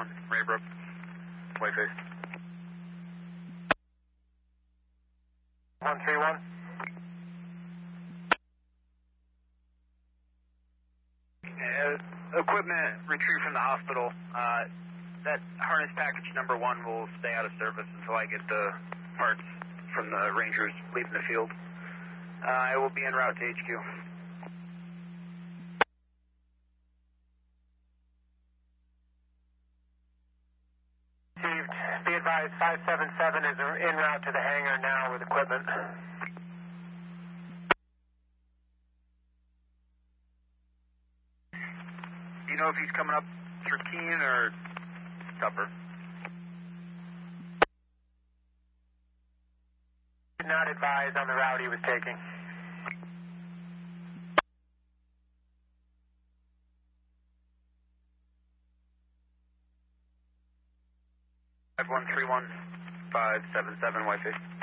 on Raybrook, Whiteface. 131. Equipment retrieved from the hospital. That harness package number 1 will stay out of service until I get the parts from the Rangers leaving the field. I will be en route to HQ. Received. Be advised, 577 is en route to the hangar now with equipment. Do you know if he's coming up through Keene or Tupper? Did not advise on the route he was taking. Five 131-577 Whiteface.